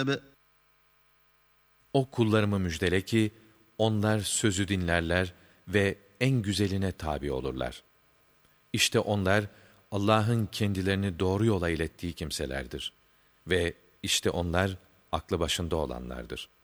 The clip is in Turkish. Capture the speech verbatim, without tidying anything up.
الْأَلْبَابِ O kullarımı müjdele ki, onlar sözü dinlerler ve en güzeline tabi olurlar. İşte onlar, Allah'ın kendilerini doğru yola ilettiği kimselerdir. Ve işte onlar, aklı başında olanlardır.